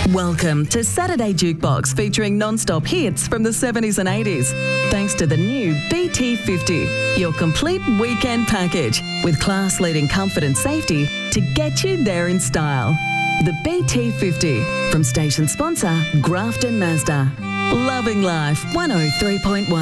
Welcome to Saturday Jukebox, featuring non-stop hits from the 70s and 80s. Thanks to the new BT50, your complete weekend package with class-leading comfort and safety to get you there in style. The BT50 from station sponsor Grafton Mazda. Loving Life 103.1.